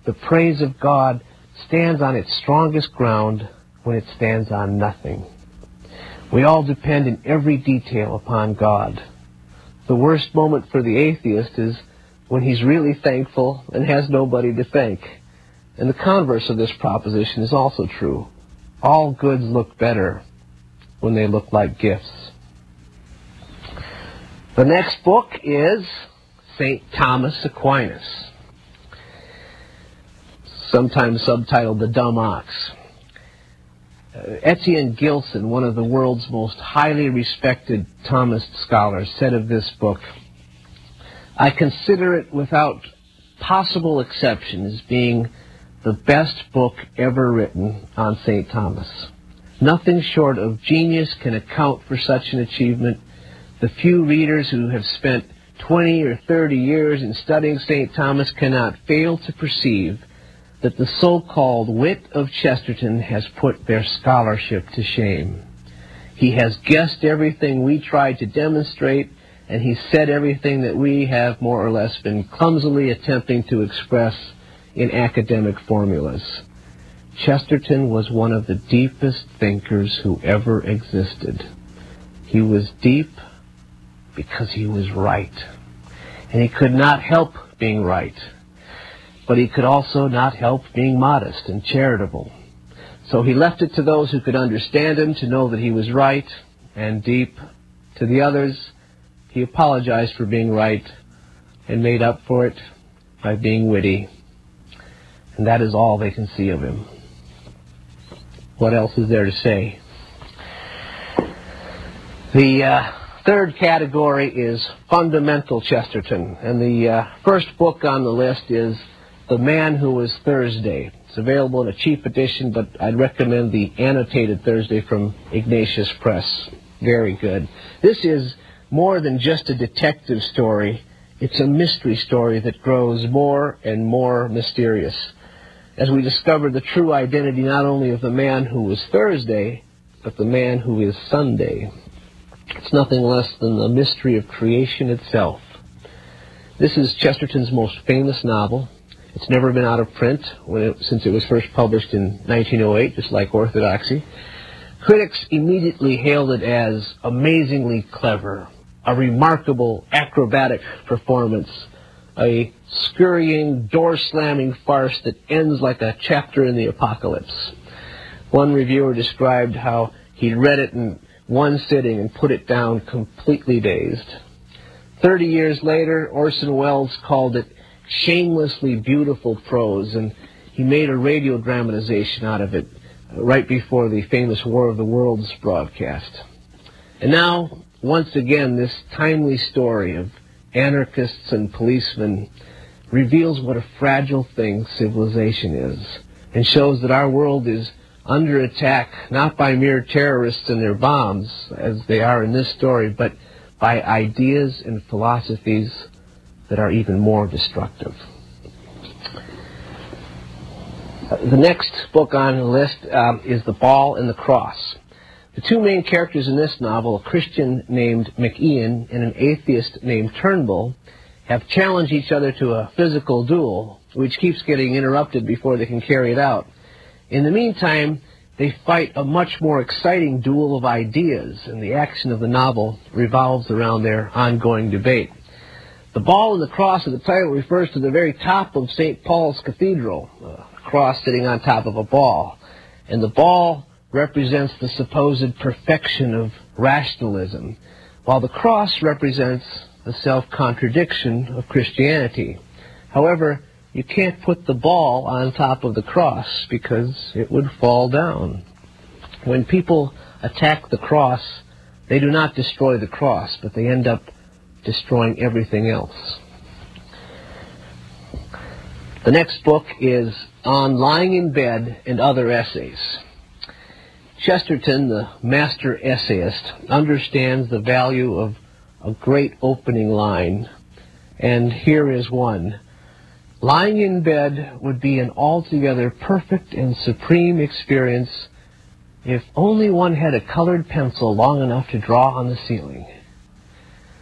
The praise of God stands on its strongest ground when it stands on nothing. We all depend in every detail upon God. The worst moment for the atheist is when he's really thankful and has nobody to thank. And the converse of this proposition is also true. All goods look better when they look like gifts. The next book is St. Thomas Aquinas, sometimes subtitled The Dumb Ox. Etienne Gilson, one of the world's most highly respected Thomist scholars, said of this book, "I consider it without possible exception as being the best book ever written on St. Thomas. Nothing short of genius can account for such an achievement. The few readers who have spent 20 or 30 years in studying St. Thomas cannot fail to perceive that the so-called wit of Chesterton has put their scholarship to shame. He has guessed everything we tried to demonstrate, and he said everything that we have more or less been clumsily attempting to express in academic formulas. Chesterton was one of the deepest thinkers who ever existed. He was deep because he was right, and he could not help being right. But he could also not help being modest and charitable. So he left it to those who could understand him to know that he was right and deep. To the others, he apologized for being right and made up for it by being witty. And that is all they can see of him. What else is there to say? The third category is Fundamental Chesterton. And the first book on the list is The Man Who Was Thursday. It's available in a cheap edition, but I'd recommend the annotated Thursday from Ignatius Press. Very good. This is more than just a detective story. It's a mystery story that grows more and more mysterious as we discover the true identity not only of the man who was Thursday, but the man who is Sunday. It's nothing less than the mystery of creation itself. This is Chesterton's most famous novel. It's never been out of print since it was first published in 1908, just like Orthodoxy. Critics immediately hailed it as amazingly clever, a remarkable acrobatic performance, a scurrying, door-slamming farce that ends like a chapter in the apocalypse. One reviewer described how he'd read it in one sitting and put it down completely dazed. 30 years later, Orson Welles called it shamelessly beautiful prose, and he made a radio dramatization out of it right before the famous War of the Worlds broadcast. And now, once again, this timely story of anarchists and policemen reveals what a fragile thing civilization is, and shows that our world is under attack not by mere terrorists and their bombs, as they are in this story, but by ideas and philosophies that are even more destructive. The next book on the list is The Ball and the Cross. The two main characters in this novel, a Christian named MacIan and an atheist named Turnbull, have challenged each other to a physical duel, which keeps getting interrupted before they can carry it out. In the meantime, they fight a much more exciting duel of ideas, and the action of the novel revolves around their ongoing debate. The ball and the cross of the title refers to the very top of St. Paul's Cathedral, a cross sitting on top of a ball. And the ball represents the supposed perfection of rationalism, while the cross represents the self-contradiction of Christianity. However, you can't put the ball on top of the cross because it would fall down. When people attack the cross, they do not destroy the cross, but they end up destroying everything else. The next book is On Lying in Bed and Other Essays. Chesterton, the master essayist, understands the value of a great opening line, and here is one. Lying in bed would be an altogether perfect and supreme experience if only one had a colored pencil long enough to draw on the ceiling.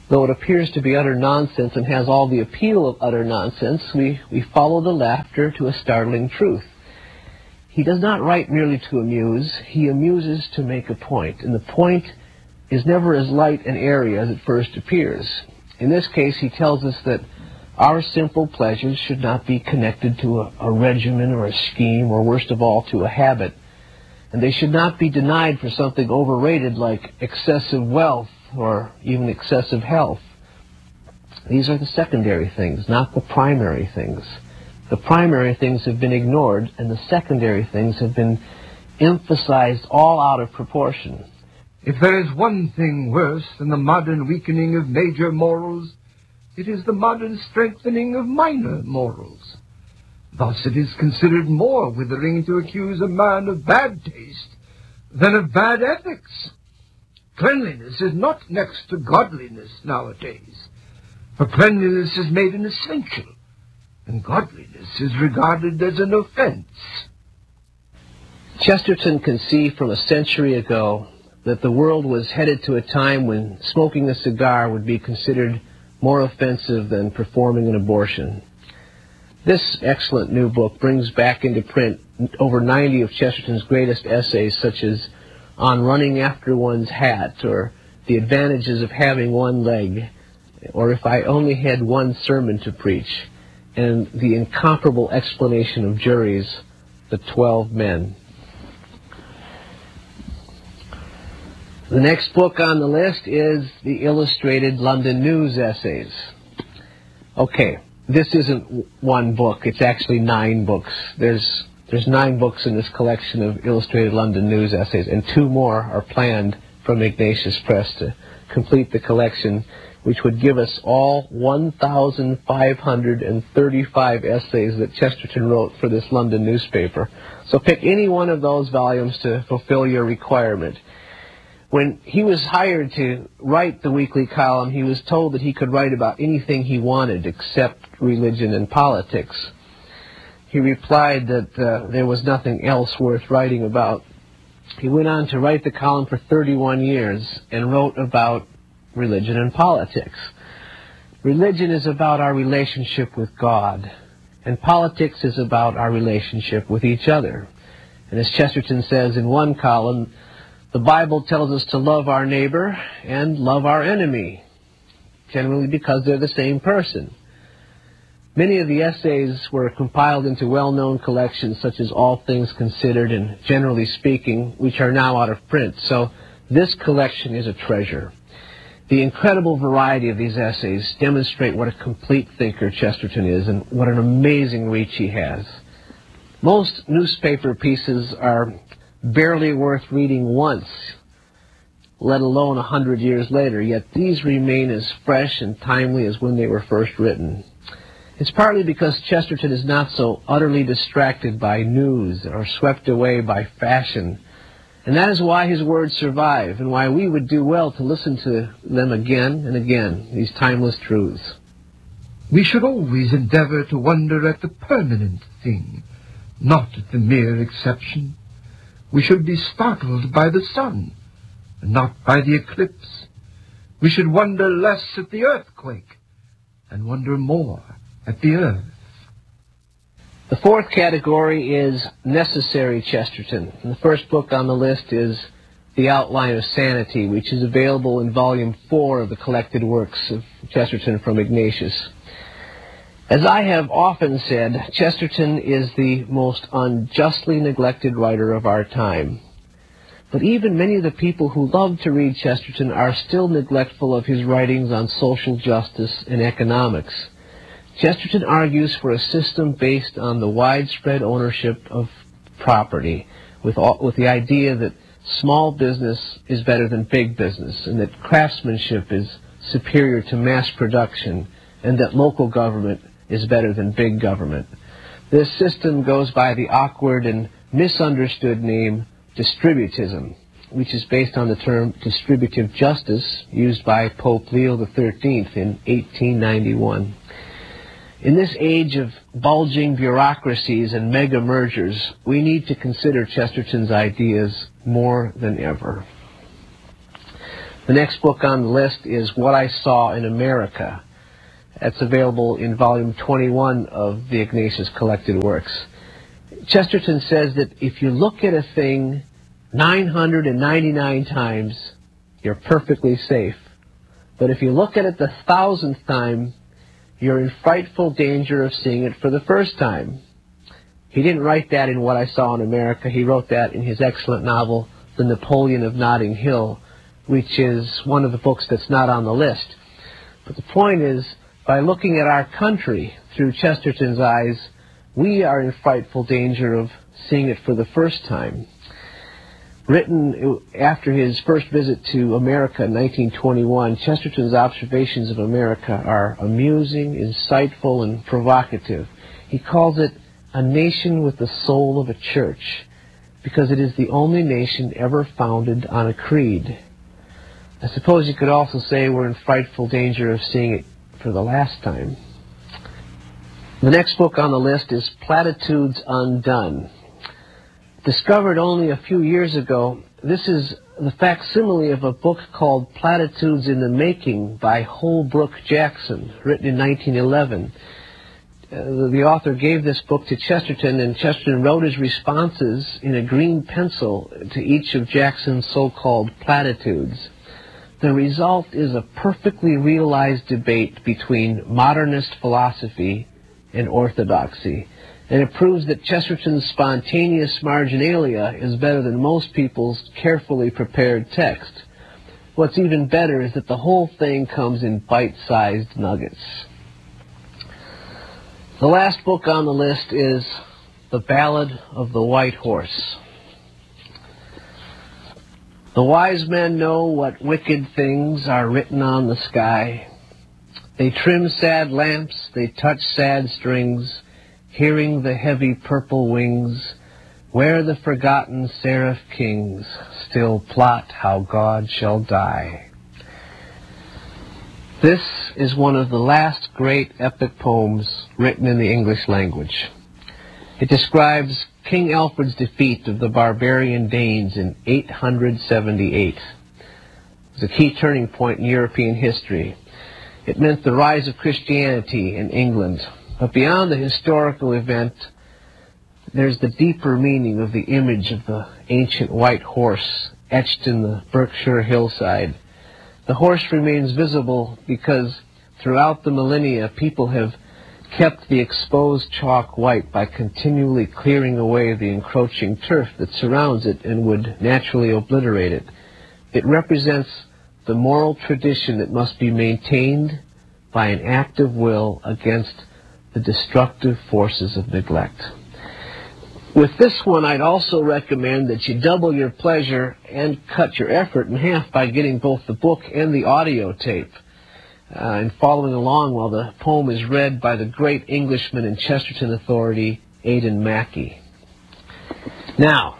Though it appears to be utter nonsense and has all the appeal of utter nonsense, we follow the laughter to a startling truth. He does not write merely to amuse, he amuses to make a point, and the point is never as light and airy as it first appears. In this case, he tells us that our simple pleasures should not be connected to a regimen or a scheme, or worst of all, to a habit. And they should not be denied for something overrated like excessive wealth or even excessive health. These are the secondary things, not the primary things. The primary things have been ignored, and the secondary things have been emphasized all out of proportion. If there is one thing worse than the modern weakening of major morals, it is the modern strengthening of minor morals. Thus it is considered more withering to accuse a man of bad taste than of bad ethics. Cleanliness is not next to godliness nowadays, for cleanliness is made an essential, and godliness is regarded as an offense. Chesterton conceived from a century ago that the world was headed to a time when smoking a cigar would be considered more offensive than performing an abortion. This excellent new book brings back into print over 90 of Chesterton's greatest essays, such as On Running After One's Hat, or The Advantages of Having One Leg, or If I Only Had One Sermon to Preach, and the incomparable explanation of Jury's The 12 Men. The next book on the list is the Illustrated London News Essays. Okay, this isn't one book, it's actually 9 books. There's 9 books in this collection of Illustrated London News Essays, and 2 more are planned from Ignatius Press to complete the collection, which would give us all 1,535 essays that Chesterton wrote for this London newspaper. So pick any one of those volumes to fulfill your requirement. When he was hired to write the weekly column, he was told that he could write about anything he wanted except religion and politics. He replied that there was nothing else worth writing about. He went on to write the column for 31 years and wrote about religion and politics. Religion is about our relationship with God, and politics is about our relationship with each other. And as Chesterton says in one column, the Bible tells us to love our neighbor and love our enemy, generally because they're the same person. Many of the essays were compiled into well-known collections such as All Things Considered and Generally Speaking, which are now out of print. So this collection is a treasure. The incredible variety of these essays demonstrate what a complete thinker Chesterton is and what an amazing reach he has. Most newspaper pieces are barely worth reading once, let alone 100 years later, yet these remain as fresh and timely as when they were first written. It's partly because Chesterton is not so utterly distracted by news or swept away by fashion, and that is why his words survive and why we would do well to listen to them again and again, these timeless truths. We should always endeavor to wonder at the permanent thing, not at the mere exception. We should be startled by the sun, and not by the eclipse. We should wonder less at the earthquake, and wonder more at the earth. The fourth category is Necessary Chesterton. And the first book on the list is The Outline of Sanity, which is available in Volume 4 of the collected works of Chesterton from Ignatius. As I have often said, Chesterton is the most unjustly neglected writer of our time. But even many of the people who love to read Chesterton are still neglectful of his writings on social justice and economics. Chesterton argues for a system based on the widespread ownership of property, with the idea that small business is better than big business, and that craftsmanship is superior to mass production, and that local government is better than big government. This system goes by the awkward and misunderstood name distributism, which is based on the term distributive justice used by Pope Leo XIII in 1891. In this age of bulging bureaucracies and mega mergers, we need to consider Chesterton's ideas more than ever. The next book on the list is What I Saw in America. That's available in volume 21 of the Ignatius Collected Works. Chesterton says that if you look at a thing 999 times, you're perfectly safe. But if you look at it the 1,000th time, you're in frightful danger of seeing it for the first time. He didn't write that in What I Saw in America. He wrote that in his excellent novel, The Napoleon of Notting Hill, which is one of the books that's not on the list. But the point is, by looking at our country through Chesterton's eyes, we are in frightful danger of seeing it for the first time. Written after his first visit to America in 1921, Chesterton's observations of America are amusing, insightful, and provocative. He calls it a nation with the soul of a church, because it is the only nation ever founded on a creed. I suppose you could also say we're in frightful danger of seeing it for the last time. The next book on the list is Platitudes Undone. Discovered only a few years ago, this is the facsimile of a book called Platitudes in the Making by Holbrook Jackson, written in 1911. The author gave this book to Chesterton, and Chesterton wrote his responses in a green pencil to each of Jackson's so-called platitudes. The result is a perfectly realized debate between modernist philosophy and orthodoxy, and it proves that Chesterton's spontaneous marginalia is better than most people's carefully prepared text. What's even better is that the whole thing comes in bite-sized nuggets. The last book on the list is The Ballad of the White Horse. The wise men know what wicked things are written on the sky. They trim sad lamps, they touch sad strings, hearing the heavy purple wings, where the forgotten seraph kings still plot how God shall die. This is one of the last great epic poems written in the English language. It describes King Alfred's defeat of the barbarian Danes in 878. It was a key turning point in European history. It meant the rise of Christianity in England. But beyond the historical event, there's the deeper meaning of the image of the ancient white horse etched in the Berkshire hillside. The horse remains visible because throughout the millennia, people have kept the exposed chalk white by continually clearing away the encroaching turf that surrounds it and would naturally obliterate it. It represents the moral tradition that must be maintained by an active will against the destructive forces of neglect. With this one, I'd also recommend that you double your pleasure and cut your effort in half by getting both the book and the audio tape, and following along while the poem is read by the great Englishman and Chesterton authority, Aidan Mackey. Now,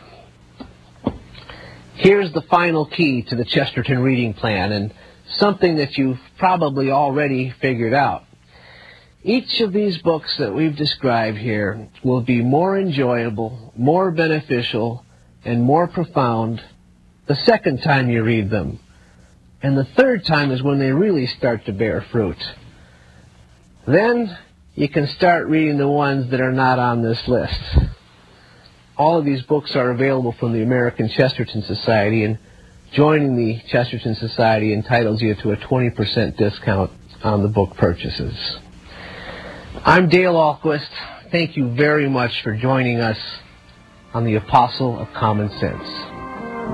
here's the final key to the Chesterton reading plan, and something that you've probably already figured out. Each of these books that we've described here will be more enjoyable, more beneficial, and more profound the second time you read them. And the third time is when they really start to bear fruit. Then you can start reading the ones that are not on this list. All of these books are available from the American Chesterton Society, and joining the Chesterton Society entitles you to a 20% discount on the book purchases. I'm Dale Ahlquist. Thank you very much for joining us on the Apostle of Common Sense.